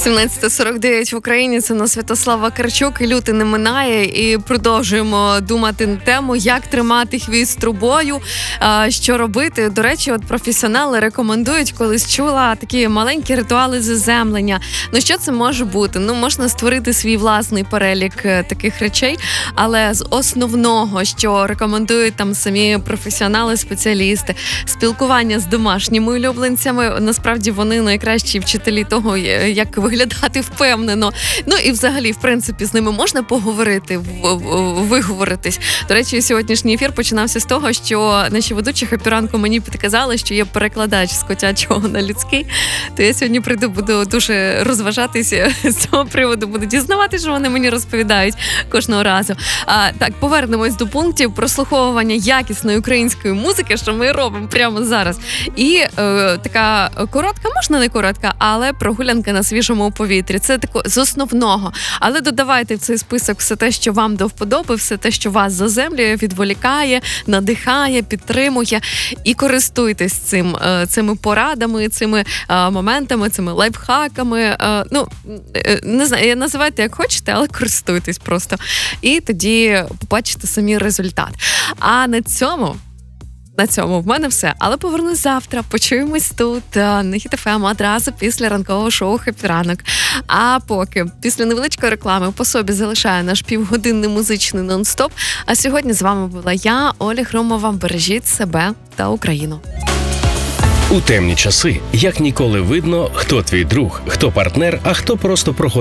17:49 в Україні. Це на Святослав Вакарчук. І лютий не минає. І продовжуємо думати на тему, як тримати хвіст трубою, що робити. До речі, от професіонали рекомендують, колись чула такі маленькі ритуали заземлення. Ну, що це може бути? Ну, можна створити свій власний перелік таких речей, але з основного, що рекомендують там самі професіонали, спеціалісти, спілкування з домашніми улюбленцями. Насправді вони найкращі вчителі того, як виглядати впевнено. Ну і взагалі, в принципі, з ними можна поговорити, виговоритись. До речі, сьогоднішній ефір починався з того, що наші ведучі «Хеппі-ранку» мені підказали, що є перекладач з котячого на людський. То я сьогодні прийду, буду дуже розважатися з цього приводу, буду дізнавати, що вони мені розповідають кожного разу. Так, повернемось до пунктів прослуховування якісної української музики, що ми робимо прямо зараз. І така коротка, можна не коротка, але прогулянка на свіжому повітрі. Це тако з основного. Але додавайте в цей список все те, що вам до вподоби, все те, що вас заземлює, відволікає, надихає, підтримує. І користуйтесь цими порадами, цими моментами, цими лайфхаками. Ну, не знаю, називайте як хочете, але користуйтесь просто. І тоді побачите самі результат. А на цьому в мене все. Але повернусь завтра. Почуємось тут на Хіт ФМ одразу після ранкового шоу «Хеппі-ранок». А поки після невеличкої реклами по собі залишає наш півгодинний музичний нон-стоп. А сьогодні з вами була я, Оля Хромова. Бережіть себе та Україну. У темні часи як ніколи видно, хто твій друг, хто партнер, а хто просто проходить